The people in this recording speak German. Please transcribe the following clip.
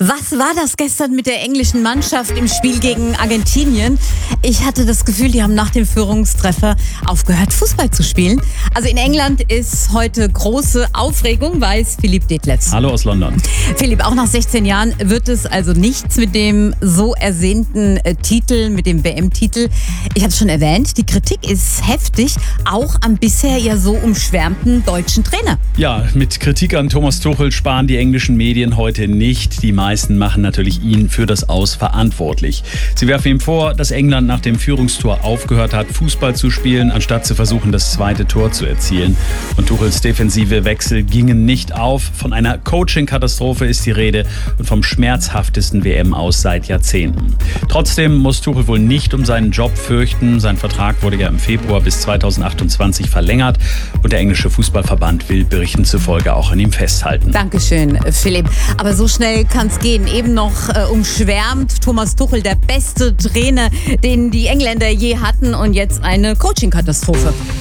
Was war das gestern mit der englischen Mannschaft im Spiel gegen Argentinien? Ich hatte das Gefühl, die haben nach dem Führungstreffer aufgehört, Fußball zu spielen. Also in England ist heute große Aufregung, weiß Philipp Detlefs. Hallo aus London. Philipp, auch nach 16 Jahren wird es also nichts mit dem so ersehnten Titel, mit dem WM-Titel. Ich habe es schon erwähnt, die Kritik ist heftig, auch am bisher ja so umschwärmten deutschen Trainer. Ja, mit Kritik an Thomas Tuchel sparen die englischen Medien heute nicht. Die meisten machen natürlich ihn für das Aus verantwortlich. Sie werfen ihm vor, dass England nach dem Führungstor aufgehört hat, Fußball zu spielen, anstatt zu versuchen, das zweite Tor zu erzielen. Und Tuchels defensive Wechsel gingen nicht auf. Von einer Coaching-Katastrophe ist die Rede und vom schmerzhaftesten WM aus seit Jahrzehnten. Trotzdem muss Tuchel wohl nicht um seinen Job fürchten. Sein Vertrag wurde ja im Februar bis 2028 verlängert und der englische Fußballverband will Berichten zufolge auch an ihm festhalten. Dankeschön, Philipp. Aber so schnell kann es gehen. Eben noch umschwärmt Thomas Tuchel, der beste Trainer, den die Engländer je hatten, und jetzt eine Coaching-Katastrophe.